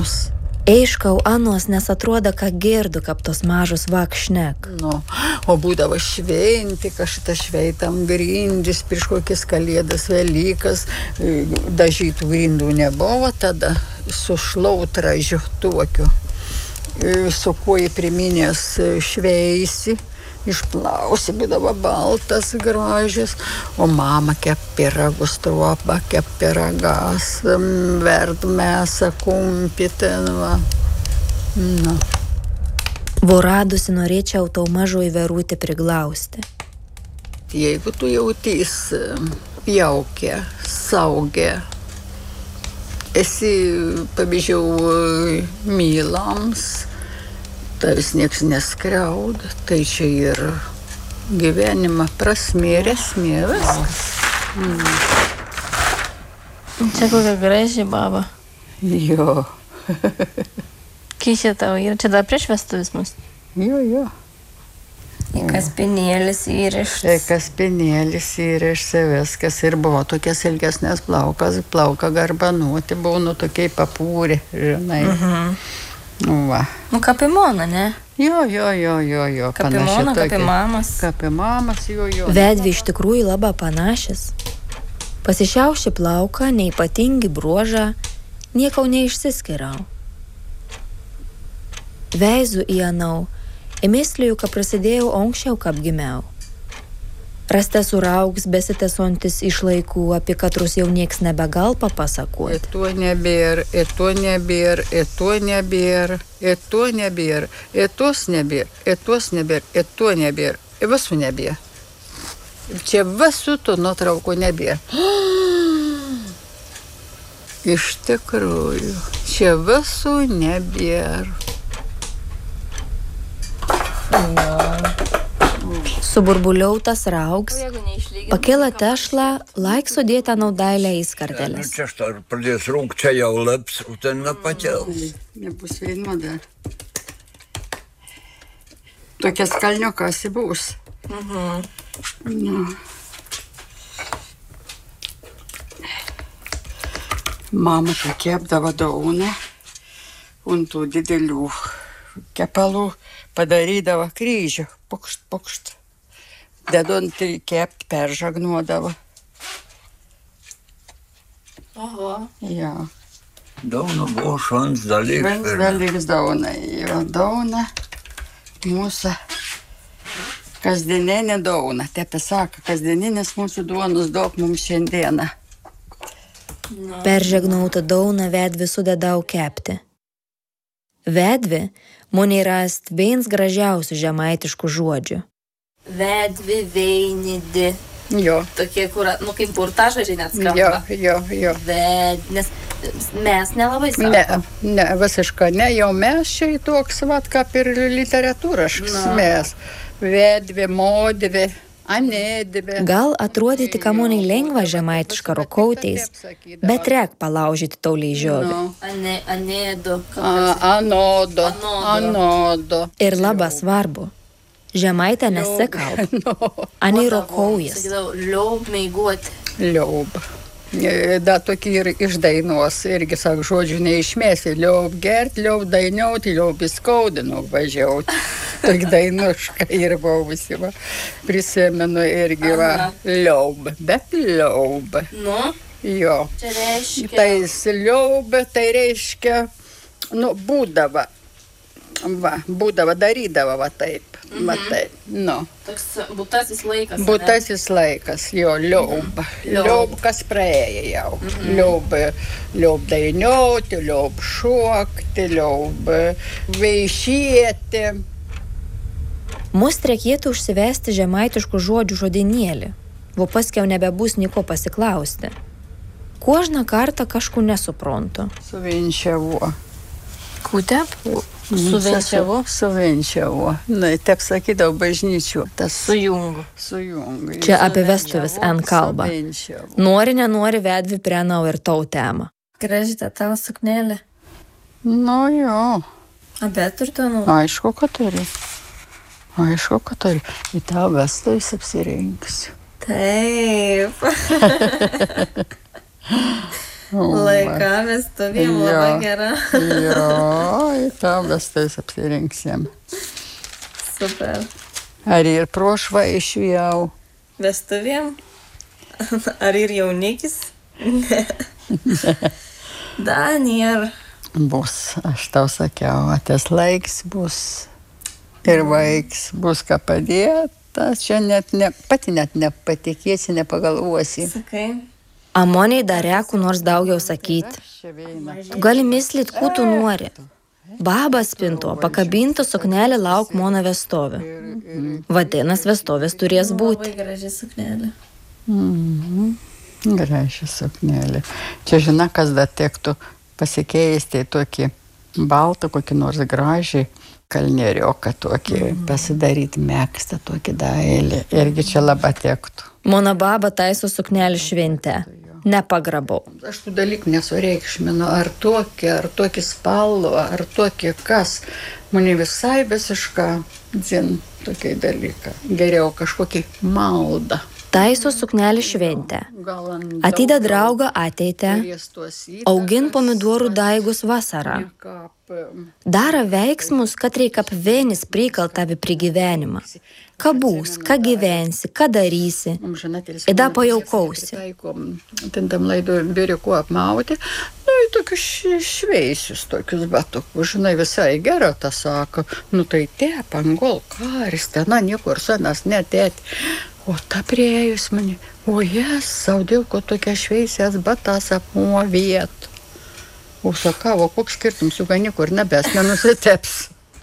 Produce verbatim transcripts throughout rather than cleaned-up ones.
anos. Eiškau anos, nes atrodo, kad girdu, kaip tos mažus vakšnek. Nu, o būdavo šventi, kažkita šveitam grindis, prieš kokias kalėdas, Velykas, dažytų grindų nebuvo, tada su šlautražiu tokiu, su kuo priminės šveisi, išplausi, būdavo baltas, gražias, o mama kep pyragus truopa, kep pyragas, vert mesą, kumpį ten, va. Nu. Voradusi norėčiau tau mažoj Verutį priglausti. Jeigu tu jautys jaukia, saugia, esi, pavyzdžiui, mylams, tavęs nieks neskriauda, tai čia ir gyvenimo prasmė ir esmė viskas. Mm. Čia kokia graži baba. Jo. Kyšė tau yra, čia dar prieš vestuves mus. Jo, jo. Į kaspinėlis įrištas. Į kaspinėlis įrištas viskas ir buvo tokias ilgesnės plaukas, plauka garbanuoti, buvo nu tokiai papūri, žinai. Mhm. Nu, va. Nu, kapimona, ne? Jo, jo, jo, jo, jo. Kapimona, kapimamas. Kapimamas, jo, jo. Vedvi iš tikrųjų labai panašis. Pasišiauši plauką, neipatingi bruožą, niekau neišsiskirau. Veizu į anau, įmisliju, kad prasidėjau anksčiau, kaip gimiau. Raste surauks besitesontis iš laikų, apie katrus jau nieks nebegal papasakoti. Ir to nebėr, ir to nebėr, ir to nebėr, ir to nebėr, ir tos nebėr, ir tos nebėr, ir to nebėr, ir visų nebėr. Čia visų to nuotraukų nebėr. Iš tikrųjų, čia visų nebėr. Suburbuliautas raugs, pakėlė tešlą, laik sudėtą naudailę į skarteles. Nu, čia štai pradės rūk, čia jau lips, o ten nepatels. Nebus vienuoda. Tokias kalniukas bus. Mhm. Nu. Mama tai kepdavo dauną, ant tų didelių kepalų padarydavo kryžių, pukšt, pukšt. Dedant tai kept, peržagnuodavo. Oho. Jo. Dauna buvo švans dalyks. Švans dalyks dauna. Jo, dauna. Mūsų kasdieninė dauna. Tepe sako, kasdieninės mūsų duonos daug mums šiandieną. No. Peržagnautą dauną vedvi sudedau kepti. Vedvi, man rast viens gražiausių žemaitiškų žodžių. Vedvi, veinidi. Jo. Tokie, kur, nu, kaip burtažodžiai net skamba. Jo, jo, jo. Ved, nes mes nelabai sakom. Ne, ne, visiškai ne, jau mes čia toks, vat, kaip ir literatūraškas no. Mes. Vedvi, modvi, anėdvi. Gal atrodyti kamonai lengva žemaitiška rokauteis, bet rek palaužyti tauliai žiovį. No. Ane, anėdo. Anodo, anodo. Ir labai svarbu. Žemaitė nesikalb. No. Ani rokaujas. Sakydau, liaub meiguoti. Liaub. Da tokį ir iš dainos, irgi, sak, žodžių neišmėsi. Liaub gert, liaub dainiauti, liaub įskaudinu važiauti. Tokį dainušką ir buvusi, va. Prisimenu irgi, va, liaub, bet liaub. Nu? Jo. Čia reiškia. Tai liaub, tai reiškia, nu, būdava. Va, būdavo, darydavo, va taip. Mhm. Va taip, nu. Toks būtasis laikas. Būtasis ne? Laikas, jo, liaub. Mhm. Liaub, kas praėjo jau. Mhm. Liaub, liaub dainiauti, liaub šokti, liaub vaišėti. Mus reikėtų užsivesti žemaitiškų žodžių žodinėlį. Vo paskiau nebebus nieko pasiklausti. Kožną kartą kažku nesuprantu. Suvinčiavo. Kutep? Suvinčiavo? Suvinčiavo. Na, taip sakydavo bažnyčių. Tas sujungu. Sujungu. Čia apie vestuves en kalba. Nori, nenori vedvi prenau ir tau temą. Graži ta tavo suknelė. Nu jo. A bet tur tu nu? Aišku, kad turi. Aišku, kad turi. Į tavo vestuves apsirinksiu. Taip. Laika vestuvėm labai gera. Jo, į tą vestais apsirinksim. Super. Ar ir prošvaišių jau? Vestuvėm? Ar ir jaunikis? Ne. Da, nėra. Bus, aš tau sakiau, ates laiks bus ir vaiks, bus ką padėta, čia net ne, pati net nepatikėsi, nepagalvosi. Sakai. Amoniai dar reku nors daugiau sakyti. Tu gali mislit, ku tu nori. Baba spinto, pakabinta suknelė lauk mano vestovė. Vadinas vestovės turės būti. Labai graži suknelė. Mhm. Graži suknelė. Čia žina, kas dar tektų pasikeisti tokį baltą, kokį nors gražį kalnerioką tokį, mm. pasidaryti mėgstą tokį dailį. Irgi čia labai tektų. Mano baba taiso suknelį šventę. Nepagrabau. Aš tų dalykų nesureikšminu, ar tokį, ar tokį spalvą, ar tokį kas. Mane visai visišką dzin tokį dalyką. Geriau kažkokį maldą. Taiso suknelį šventę. Atida draugą ateitę. Augin pomidorų daigus vasarą. Dara veiksmus, kad reikia apvenis prikal tavi prie gyvenimą. Ką būs, ką gyvensi, ką darysi. Ida pajaukausi. Ten tam laido biriku apmauti. Nu, į tokius šveisius, tokius batukus. Žinai, visai gera, tas sako. Nu, tai tep, angol, karis, ten, niekur senas, netėti. O ta priejus mane, o jas, saudėl, ko tokia šveisės batas apmuo vietų. O sakavo, koks skirtums, juk niekur nebes, nenusiteps.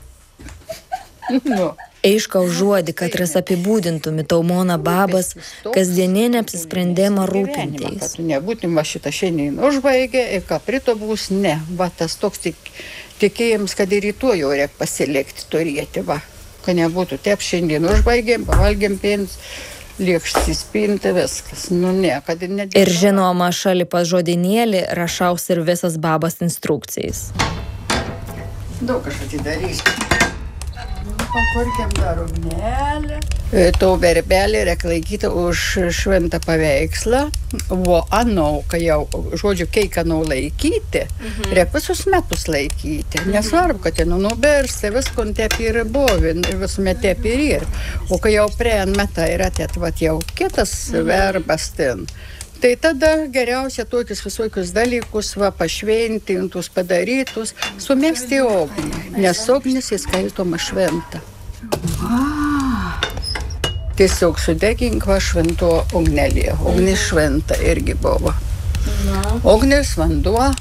Nu. Eiškau žodį, kad ras apibūdintumi tau mona babas, kasdieninė apsisprendimą rūpintais. Kad tu nebūtum va šitą šiandien užbaigė, ir ką prito bus, ne. Va tas toks tik, tikėjams, kad ir rytoj jau reikia pasilikti, turėti, va. Kad nebūtų tep šiandien užbaigėm, pavalgėm pienis, liekštis spinti, viskas. Nu ne, kad ir nedėlė. Ir žinoma, šali pas žodinėlį rašaus ir visas babas instrukcijas. Daug aš atidarysiu. Pakurkiam dar ugnelę. Tau verbelė reikia laikyti už šventą paveikslą. O anau, kai jau, žodžiu, kai kanau laikyti, mhm. reikia visus metus laikyti. Nesvarbu, kad ten nubersti, visko tepi ir bovin, visuomet tepi ir ir. O kai jau prien metą yra atėt jau kitas mhm. verbas ten. Tai tada geriausia tokius visokius dalykus, va, pašventintus, padarytus, sumesti ognį, nes ognis įskaitoma šventa. Ah. Tiesiog sudegink va švento ugnelį. Ognis šventa irgi buvo. Ognis, vanduo.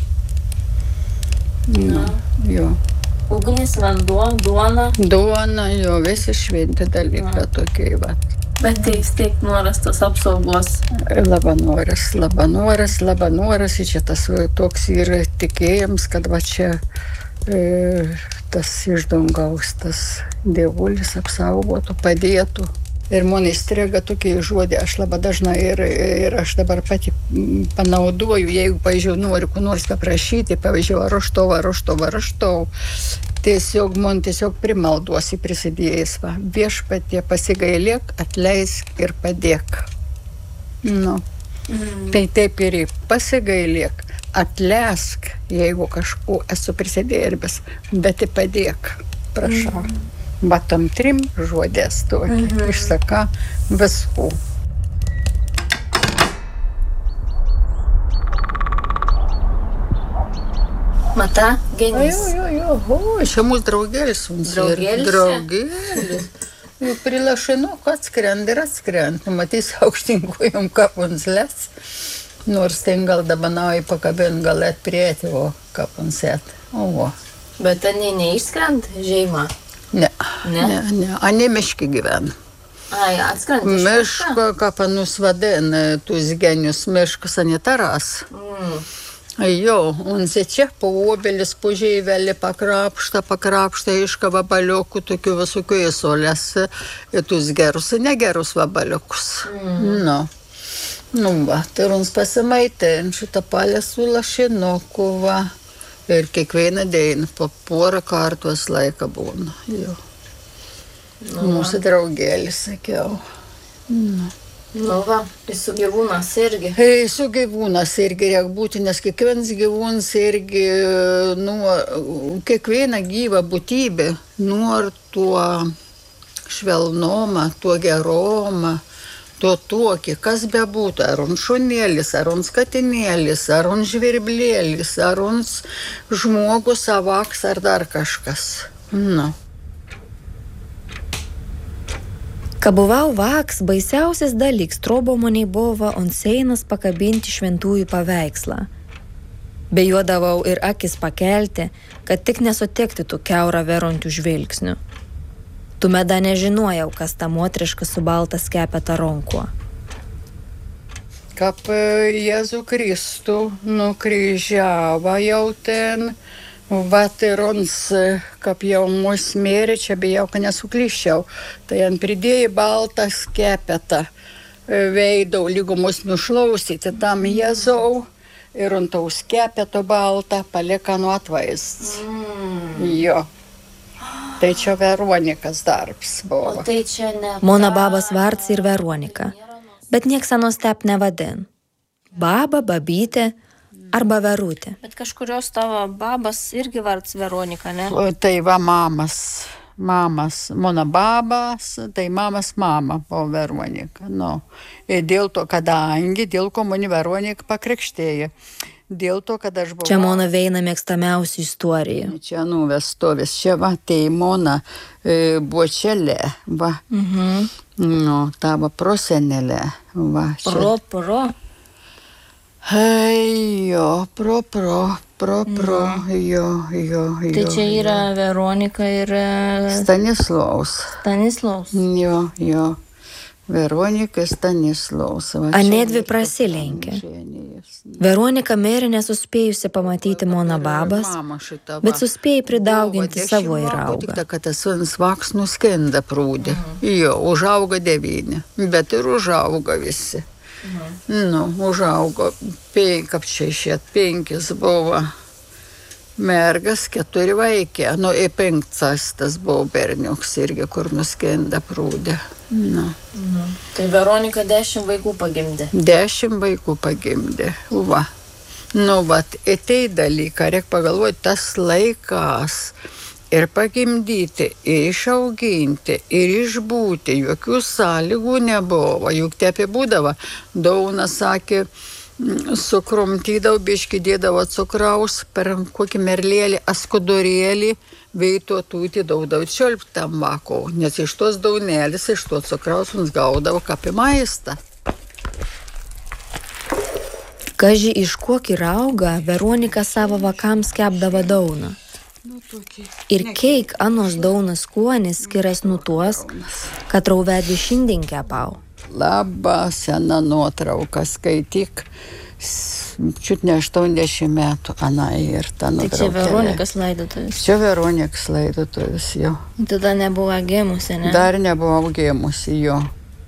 Nu, jo. Ugnis, vanduo, duona. Duona, jo, visi šventi dalykai tokie, va. Bet tai vis tiek noras tos apsaugos. Labanoras, labanoras, labanoras, ir čia tas toks yra tikėjams, kad va čia e, tas iš dangaus, tas dievulis apsaugotų, padėtų. Ir man įstriga tokie žodį, aš labai dažnai ir, ir aš dabar pati panaudoju, jeigu, pavyzdžiui, noriu ko nors paprašyti, pavyzdžiui, ar aš tau, ar aš tau, ar aš tau. Tiesiog man tiesiog primalduosi prisidėjęs, va, viešpatie pasigailėk, atleisk ir padėk. Nu, mm. tai taip ir pasigailėk, atleisk, jeigu kažko esu prisidėjęs, bet ir padėk, prašau. Mm. Va tam trim žodės tokį, mm-hmm. išsaka viskų. Mata, genys. Jo, jo, jo, o, čia mūsų draugėlis. Draugėlis? Draugėlis. Prilašinu, kad atskrend ir atskrend. Matys aukštinkujom kapunslės. Nors ten gal dabanauji pakabint, gal atprėti, o kapunsėt. O. Bet ten neišskrend žeima? Ne, ne, ne, ne. Ane miški gyvena. Ai, atskrend iš miško, kapanus vadina, tus genius miško sanitaras. Mm. Jo, un čia po obelis, po žievelį pakrapšta, pakrapšta iš vabaliokų, tokių visokių įsolės, ir tus gerus, negerus vabaliukus. Mm. Nu, nu va, tai runs pasimaitin šitą palę su lašinuku, va, ir kiekvieną dieną po porą kartus laiką būna, jo. Nu, mūsų draugėlis, sakiau. Nu. Nu va, tai su gyvūnas irgi. E, su gyvūnas irgi reikia būti, nes kiekvienas gyvūnas irgi, nu, kiekviena gyva būtybė nori tuo švelnomą, tuo geromą, tuo tokį, kas bebūtų, ar un šunėlis, ar un skatinėlis, ar un žvirblėlis, ar un žmogus, avaks, ar dar kažkas. Nu. Kad buvau vaks, baisiausias dalyks trobomoniai buvo ant sienos pakabinti šventųjų paveikslą. Bijodavau ir akis pakelti, kad tik nesutikti tų kiaurą verončių žvilgsnių. Tuomet dar nežinojau, kas ta moteriška su balta skepeta ronkuo. Kaip Jėzų Kristų nukryžiavo jau ten, vat ir ons, kaip jau mus mėrė, čia bijau, kad nesuklyščiau, tai ant pridėjai baltą skepetą, veidau, lygu mus nušlausyti tam Jėzau, ir ant tau skepeto baltą palika nuo atvaizds. Mm. Jo. Tai čia Veronikas darbs buvo. O tai čia ne... Mano babas vards ir Veronika, bet nieks anos tep nevadin. Baba, babytė arba Verutė. Bet kažkurios tavo babas irgi vards Veronika, ne? O, tai va mamas, mamas, mano babas, tai mamas mama buvo Veronika. Nu. Ir dėl to, kadangi dėl ko mane Veronika pakrikštėjo. Dėl to, kad aš buvau... Čia mano veina mėgstamiausių istorijų. Čia nu vestovės, čia va, tai mona e, buočelė, va. Mhm. Nu, tavo prosenelė, va. Čia. Pro, pro. Hei, jo, pro, pro, pro, pro, no. jo, jo, jo. Tai čia yra Veronika ir... Stanislaus. Stanislaus. Jo, jo. Veronika Stanislaus. Anedvi prasilenkė. Veronika mirė nesuspėjusi pamatyti mano babas, bet suspėjo pridauginti savo ir augą. Tik kad tas vienas vaks nuskenda prūdė. Jo, užauga devyni, bet ir užauga visi. Nu, užaugo penk, kaip čia išėt, penkis buvo mergas, keturi vaikė. Nu, ir penktas tas buvo berniuks irgi, kur nuskenda prūdė. Nu. Nu. Tai Veronika dešimt vaikų pagimdė. Dešimt vaikų pagimdė. Va. Nu, vat, į tai dalyką reikia pagalvoti, tas laikas ir pagimdyti, ir išauginti, ir išbūti, jokių sąlygų nebuvo. Juk tepi būdavo. Dauna sakė, sukrumtydavo, biškį dėdavo cukraus per kokį merlėlį, askudurėlį, veito tūti daudavo čiolptam vako, nes iš tos daunėlis, iš to cukraus mums gaudavo kapį maistą. Kaži iš kokį raugą Veronika savo vakams kepdavo dauną. Ir keik anos daunas skonis skiras nuo tuos, kad rauvedį šiandien kepau. Labą seną nuotrauką skaityk, čiut ne aštuoniasdešimt metų, ana ir ta nuotraukėlė. Tai čia Veronikas laidotuvės? Čia Veronikas laidotuvės, jo. Tada nebuvo gimusi, ne? Dar nebuvo gimusi, jo.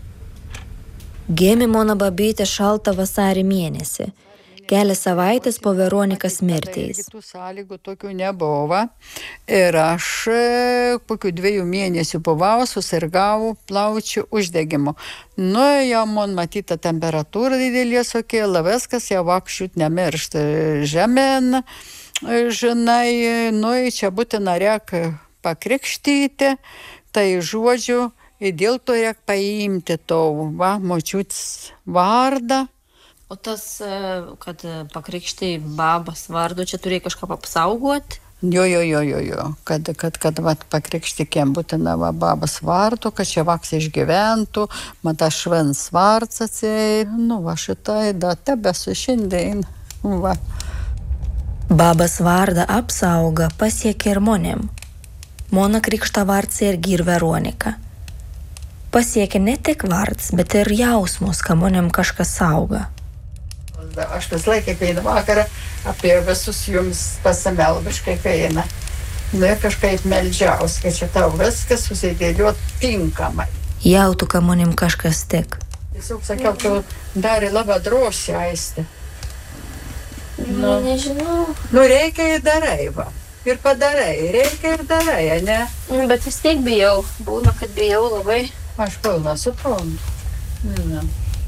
Gimė mano babytė šaltą vasarį mėnesį, kelias savaitės po Veronikas mirties. Kitų sąlygų tokių nebuvo. Ir aš kokių dviejų mėnesių buvau, susirgau plaučių uždegimu. Nu, jau man matyta temperatūra didelė sukėlė, viskas jau vakščiut nemiršta žemėn, žinai, nu, čia būtina reikia pakrikštyti, tai žodžiu, ir dėl to reikia paimti to, va, močiutės vardą. O tas, kad pakrikštai babas vardu, čia turėjo kažką apsaugoti? Jo, jo, jo, jo, jo. Kad, kad, kad va, pakrikštikiem būtina va, babas vardu, kad čia vaks išgyventų, man tas švens vards atsėjai. Nu, va, šitai data besu šiandien. Va. Babas vardą apsauga pasiekė ir monim. Mona krikšta vards irgi ir Veronika. Pasiekė ne tik vards, bet ir jausmus, kad monim kažkas sauga. Aš vis laiką, kai eina vakarą, apie visus jums pasimelbiškai, kai eina. Nu, ir kažkaip meldžiaus, kad čia tau viskas susidėliot tinkamai. Jautų, kad manim kažkas tik. Tiesiog sakiau, tu darė labai droši, Aistė. Nu, nežinau. Nu, reikia ir darai, va. Ir padarai, reikia ir darai, ne? Bet vis tiek bijau. Būna, kad bijau labai. Aš pilna suprantu. Na.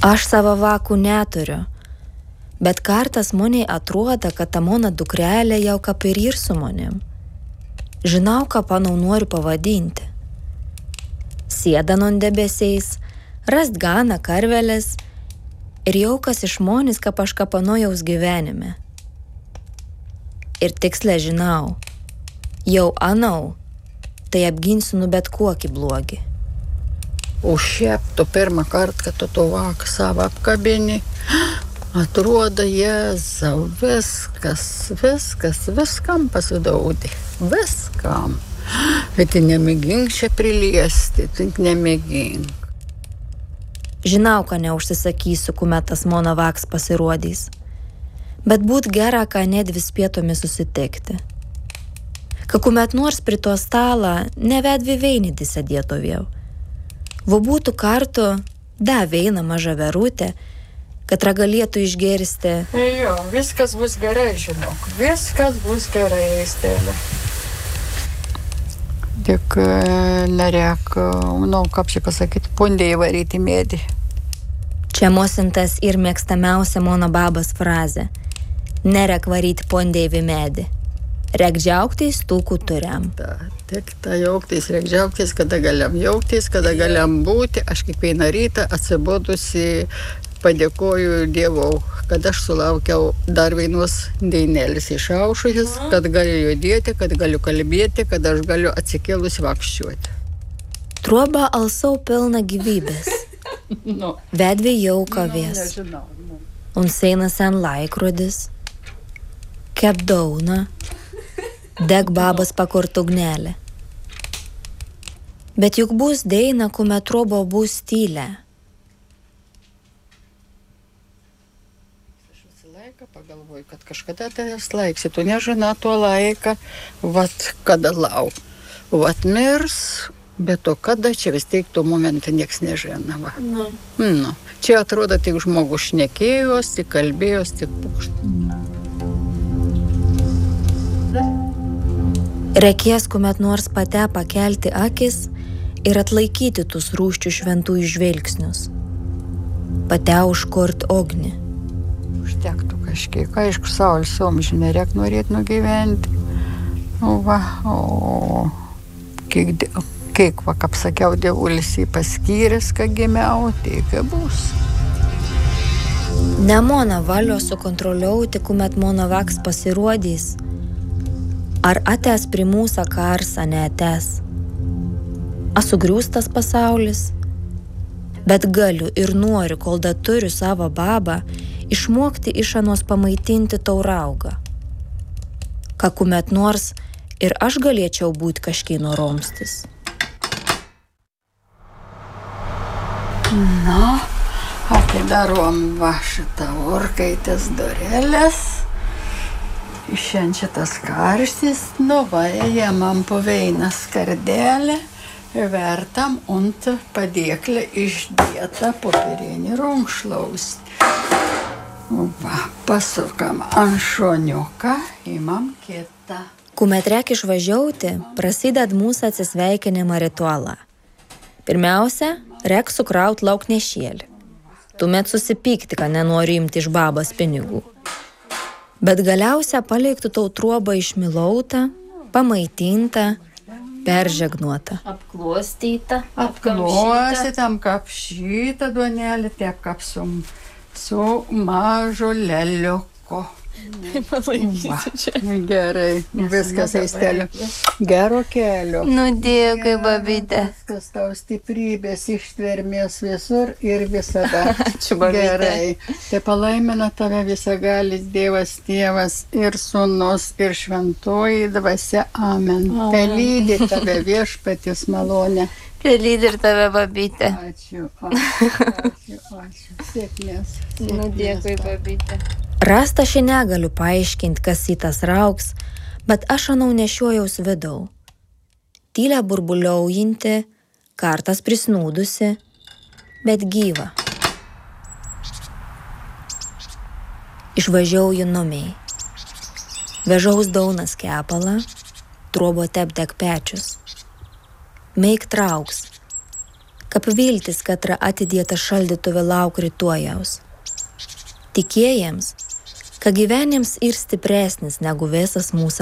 Aš savo vakų neturiu, bet kartas maniai atrodo, kad ta mano dukrelė jau kaip ir ir su manim. Žinau, ką panau noriu pavadinti. Sėda non debesiais, rast gana karvelės ir jau kas išmonis, kaip aš ką panojaus gyvenime. Ir tikslę žinau, jau anau, tai apginsiu nu bet kokį blogį. O šiaip tu pirmą kartą, kad tu to vaką savo apkabini, atrodo, Jėzau, viskas, viskas, viskam pasidaudė, viskam. Bet tai nemėgink čia priliesti, tik nemėgink. Žinau, ką neužsisakysiu, kuomet tas mano vaks pasirodys, bet būt gera, ką net vis pietomis susitikti. Ka kuomet nors prie to stalą nevedvi veinidį sėdėto vėl. Vo būtų kartu da veina maža verutė, kad galėtų išgėristi. Jo, viskas bus gerai, žinok. Viskas bus gerai, Aistėlė. Tik nerek, nu, kaip čia pasakyti, pundė įvaryti medį. Čia mosintas ir mėgstamiausia mano babas frazė. Nerek varyti pundė į medį. Rek džiaugtis tūkų turiam. Ta, tik ta jauktis, rek džiaugtis, kada galiam jauktis, kada galiam būti. Aš kiekvieną rytą atsibodusi padėkoju Dievau, kad aš sulaukiau dar vienos dainelės išaušusis, kad galiu judėti, kad galiu kalbėti, kad aš galiu atsikėlus vakščiuoti. Truoba alsau pilna gyvybės. No. Vedvi jauka vies. No, Un seina sen laikrodis. Kep dauna. Deg babas pakurtų ugnelę. Bet juk bus deina, kuomet truoba bus tylę. Aš visą laiką pagalvoju, kad kažkada tavęs laiksi, tu nežina tuo laiką, vat kada lauk. Vat mirs, bet to kada čia vis tiek tuo momentą nieks nežina. Va. Nu. Nu. Čia atrodo tik žmogus šnekėjos, tik kalbėjos, tik pukšt. Reikės kuomet nors pate pakelti akis ir atlaikyti tus rūščių šventųjų žvilgsnius. Pate užkurt ognį. Užtektų kažkiek, aišku, saulis omžinė, reik norėt nugyventi. O va, o kiek, kiek va, kaip sakiau, dievulis jį paskyręs, kad gimiau, tai kaip bus. Nemona valio sukontroliuoti, kuomet mano vaks pasirodys. Ar atės prie mūsų karsą neatės? Asugriūstas pasaulis? Bet galiu ir noriu, kol da turiu savo babą, išmokti iš anos pamaitinti tauraugą. Ką kuomet nors ir aš galėčiau būti kažkieno romstis. Na, atidarom va šitą orkaitės durelės. Šiandien tas karštis, nu va, ėmam po veiną skardelę, vertam ant padėklę išdėtą popierinį runkšlaustį. Va, pasukam ant šoniuką, imam kitą. Kuomet reik išvažiuoti, prasided mūsų atsisveikinimo ritualą. Pirmiausia, reik sukraut lauknešėlį. Tuomet susipykti, kad nenori imti iš babas pinigų. Bet galiausia paleiktų tau truobą išmilautą, pamaitinta, peržegnuota. Apklostyta, Apklostyta, apkapšyta duonelė, tai apkapsum su mažu leliuku. Taip palaikysiu čia. Gerai, viskas Aistėlė. Gero kelio. Nu, dėkui, babytė. Viskas tau stiprybės, ištvermės visur ir visada. Ačiū, babytė. Gerai. Tai palaimina tave visagalis Dievas, Tėvas ir Sūnus ir Šventoji Dvasia. Amen. Tai lydi tave Viešpaties malonė. Tai lydi ir tave, babytė. Ačiū, ačiū, ačiū, ačiū. Sėkmės. Nu, dėkui, babytė. Rasta aš negaliu paaiškinti, kas į tas rauks, bet aš anau nešiojaus vidau. Tylę burbuliaujinti, kartas prisnūdusi, bet gyva. Išvažiauju numiai. Vežaus daunas kepalą, truobo tepdek pečius. Meik trauks, kaip viltis, kad yra atidėta šaldytuve lauk rytojaus. Tikėjams, kad gyvenims ir stipresnis negu visas mūsų